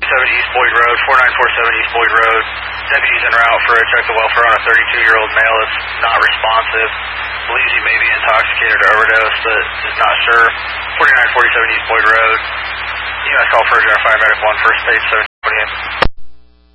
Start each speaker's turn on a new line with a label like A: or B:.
A: East Boyd Road, 4947 East Boyd Road. Deputies en route for a check of welfare on a 32-year-old male that's not responsive. Believes he may be intoxicated or overdosed, but is not sure. 4947 East Boyd Road. U.S. call for a fire medic 1, first page 720.